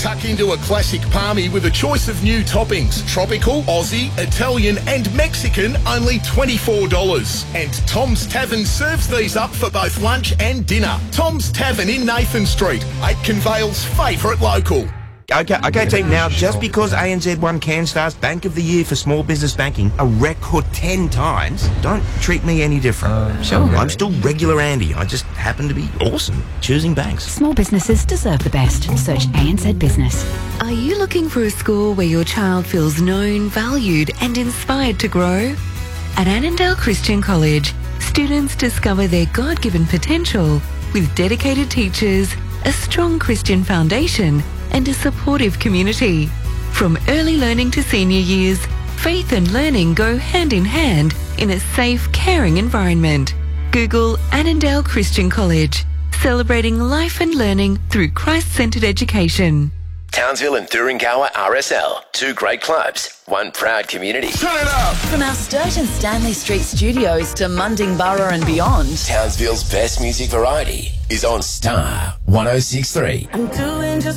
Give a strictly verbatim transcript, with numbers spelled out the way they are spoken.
Tuck into a classic palmy with a choice of new toppings. Tropical, Aussie, Italian and Mexican, only twenty-four dollars. And Tom's Tavern serves these up for both lunch and dinner. Tom's Tavern in Nathan Street, Aitken Vale's favourite local. Okay, okay, team. Now, just because A N Z won CanStar's Bank of the Year for small business banking a record ten times, don't treat me any different. Uh, sure. I'm still regular Andy. I just happen to be awesome choosing banks. Small businesses deserve the best. Search A N Z Business. Are you looking for a school where your child feels known, valued and inspired to grow? At Annandale Christian College, students discover their God-given potential with dedicated teachers, a strong Christian foundation and a supportive community. From early learning to senior years, faith and learning go hand in hand in a safe, caring environment. Google Annandale Christian College, celebrating life and learning through Christ-centred education. Townsville and Thuringowa R S L, two great clubs, one proud community. Turn it up! From our Sturt and Stanley Street studios to Mundingburra and beyond, Townsville's best music variety is on Star one oh six point three. I'm doing just